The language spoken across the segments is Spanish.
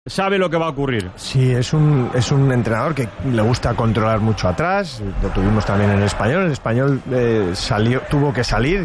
sabe lo que va a ocurrir. Sí, es un entrenador que le gusta controlar mucho atrás. Lo tuvimos también en el Español. El Español tuvo que salir,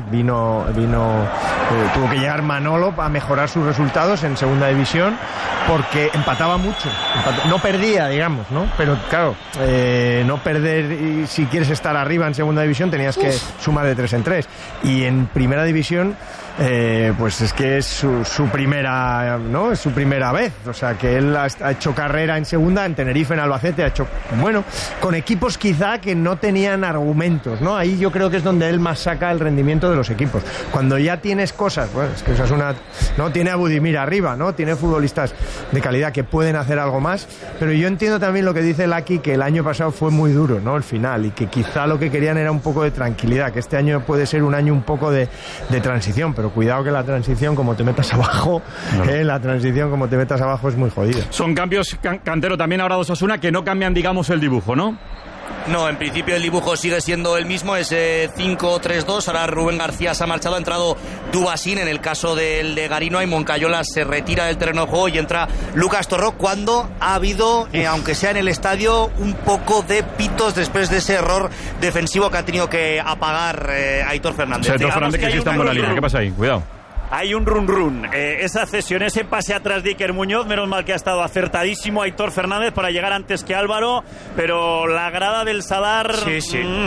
tuvo que llegar Manolo a mejorar sus resultados en segunda división porque empataba mucho. No perdía, digamos, ¿no? Pero claro, no perder, y si quieres estar arriba en segunda división tenías que sumar de 3 en 3. Y en primera división pues es que es su primera, ¿no? Es su primera vez. O sea, que él ha hecho carrera en segunda, en Tenerife, en Albacete, ha hecho, bueno, con equipos quizá que no tenían argumentos, ¿no? Ahí yo creo que es donde él más saca el rendimiento de los equipos. Cuando ya tienes cosas, bueno, es que esa es una, ¿no? Tiene a Budimir arriba, ¿no? Tiene futbolistas de calidad que pueden hacer algo más, pero yo entiendo también lo que dice Laki, que el año pasado fue muy duro, ¿no? El final, y que quizá lo que querían era un poco de tranquilidad, que este año puede ser un año un poco de transición, pero cuidado que la transición, como te metas abajo, la transición como te metas abajo es muy jodida. Son cambios, Cantero, también ahora de Osasuna, que no cambian, digamos, el dibujo, ¿no? No, en principio el dibujo sigue siendo el mismo, es 5-3-2, ahora Rubén García se ha marchado, ha entrado Dubasín, en el caso del de Garino, y Moncayola se retira del terreno de juego y entra Lucas Torró, cuando ha habido, aunque sea en el estadio, un poco de pitos después de ese error defensivo que ha tenido que apagar Aitor Fernández. Aitor Fernández, que sí está en buena línea, ¿qué pasa ahí? Cuidado. Hay un run. Esa cesión, ese pase atrás de Iker Muñoz, menos mal que ha estado acertadísimo Aitor Fernández para llegar antes que Álvaro, pero la grada del Sadar... Sí.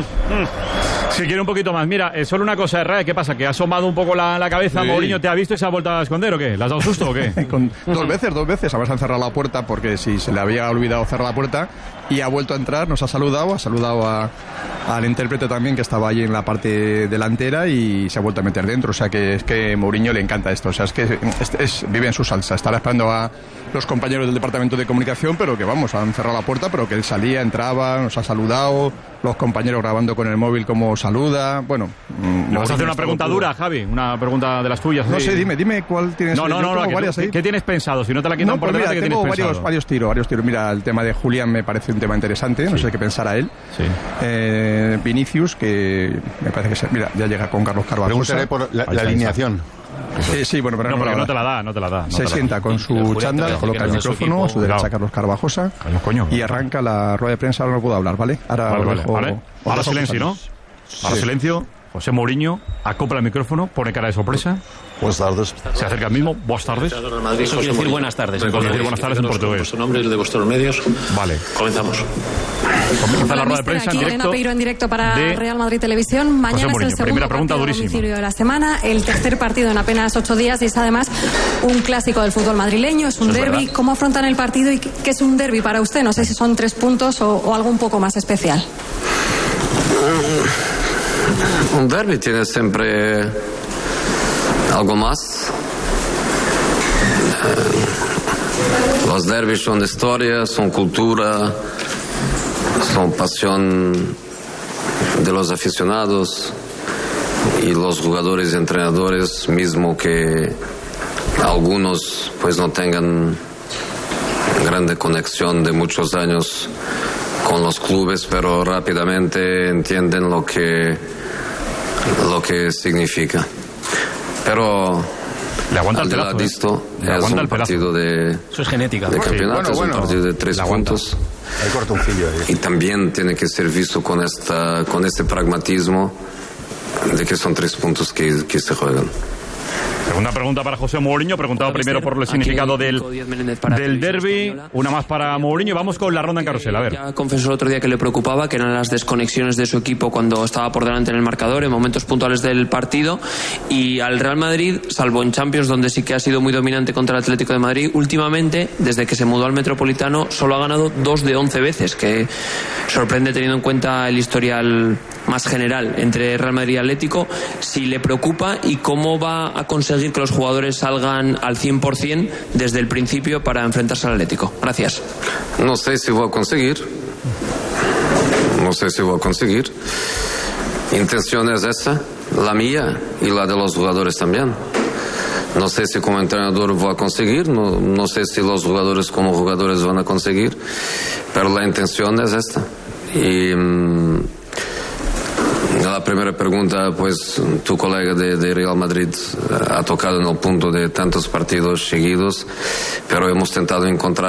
Si quiere un poquito más. Mira, solo una cosa, Herrera, ¿qué pasa? ¿Que ha asomado un poco la cabeza? Sí. ¿Mourinho te ha visto y se ha vuelto a esconder o qué? ¿Le has dado susto o qué? Dos veces. Además han cerrado la puerta porque si se le había olvidado cerrar la puerta, y ha vuelto a entrar, nos ha saludado al intérprete también, que estaba allí en la parte delantera, y se ha vuelto a meter dentro. O sea que es que Mourinho le encanta esto. O sea, es que vive en su salsa. Estará esperando a los compañeros del departamento de comunicación, pero que vamos, han cerrado la puerta, pero que él salía, entraba, nos ha saludado, los compañeros grabando con el móvil como saluda. Bueno, ¿me vas a hacer una pregunta dura, Javi? Una pregunta de las tuyas. No sé, dime cuál tienes. No, ¿qué tienes pensado? Si no te la quitan por delante, ¿qué tienes pensado? Tengo varios tiros. Mira, el tema de Julián me parece un tema interesante, no sé qué pensará él. Sí. Vinicius, que me parece que mira, ya llega con Carlos Carvajal. Preguntaré por la alineación. Sí, bueno, pero no te la da. Se sienta con su chándal, coloca el micrófono, a su derecha Carlos Carvajosa, y arranca la rueda de prensa. Ahora no puedo hablar, ¿vale? Ahora silencio, ¿no? Ahora silencio. José Mourinho acopla el micrófono, pone cara de sorpresa. Buenas tardes. Se acerca al mismo. Buenas tardes. Eso quiere decir buenas tardes. Quiere decir buenas tardes en portugués. Vuestro nombre y el de vuestros medios. Vale. Comenzamos. Comienza la rueda de prensa en directo. Elena Peiro en directo para Real Madrid Televisión. Mañana es el segundo partido a domicilio de la semana, el tercer partido en apenas 8 días, y es además un clásico del fútbol madrileño, es un derbi. ¿Cómo afrontan el partido y qué es un derbi para usted? No sé si son 3 puntos o algo un poco más especial. Un derbi tiene siempre algo más. Los derbis son historia, son cultura, son pasión de los aficionados y los jugadores y entrenadores, mismo que algunos pues no tengan grande conexión de muchos años con los clubes, pero rápidamente entienden lo que significa. Pero le aguanta el pedazo, es un partido de campeonato, es un partido de 3 puntos. Hay cortoncillo ahí. Y también tiene que ser visto con este pragmatismo de que son 3 puntos que se juegan. Segunda pregunta para José Mourinho, preguntado primero por el significado del derbi. Una más para Mourinho. Vamos con la ronda en carrusel. A ver. Ya confesó el otro día que le preocupaba, que eran las desconexiones de su equipo cuando estaba por delante en el marcador, en momentos puntuales del partido. Y al Real Madrid, salvo en Champions, donde sí que ha sido muy dominante contra el Atlético de Madrid, últimamente, desde que se mudó al Metropolitano, solo ha ganado 2 de 11 veces, que sorprende teniendo en cuenta el historial más general entre Real Madrid y Atlético. Si le preocupa y cómo va a conseguir que los jugadores salgan al 100% desde el principio para enfrentarse al Atlético. Gracias. No sé si voy a conseguir. Intención es esa, la mía y la de los jugadores también. No sé si como entrenador voy a conseguir, no sé si los jugadores como jugadores van a conseguir, pero la intención es esta. Y la primera pregunta, pues tu colega de Real Madrid ha tocado en el punto de tantos partidos seguidos, pero hemos intentado encontrar